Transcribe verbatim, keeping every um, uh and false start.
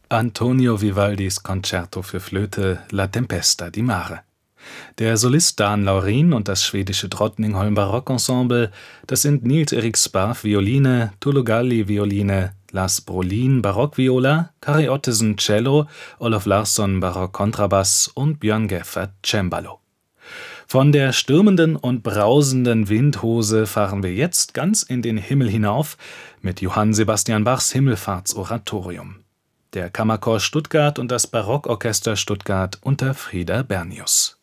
Antonio Vivaldis Concerto für Flöte La Tempesta di Mare. Der Solist Dan Laurin und das schwedische Drottningholm Barockensemble, das sind Nils-Erik Sparv Violine, Tullio Galli Violine, Lars Brolin Barockviola, Kari Ottesen Cello, Olof Larsson Barock-Kontrabass und Björn Geffert Cembalo. Von der stürmenden und brausenden Windhose fahren wir jetzt ganz in den Himmel hinauf mit Johann Sebastian Bachs Himmelfahrtsoratorium. Der Kammerchor Stuttgart und das Barockorchester Stuttgart unter Frieder Bernius.